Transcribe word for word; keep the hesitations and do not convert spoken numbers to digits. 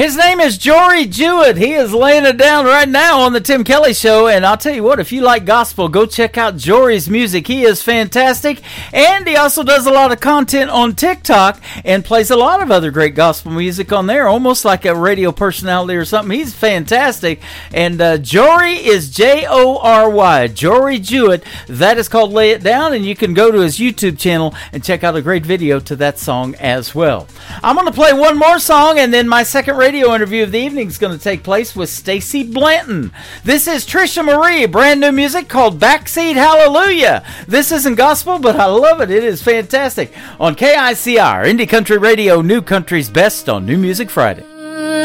His name is Jory Jewett. He is laying it down right now on the Tim Kelly Show. And I'll tell you what, if you like gospel, go check out Jory's music. He is fantastic. And he also does a lot of content on TikTok and plays a lot of other great gospel music on there, almost like a radio personality or something. He's fantastic. And uh, Jory is J O R Y, Jory Jewett. That is called Lay It Down. And you can go to his YouTube channel and check out a great video to that song as well. I'm going to play one more song, and then my second radio interview of the evening is going to take place with Stacey Blanton. This is Trisha Marie, brand new music called Backseat Hallelujah. This isn't gospel, but I love it. It is fantastic. On K I C R, Indie Country Radio, New Country's Best on New Music Friday.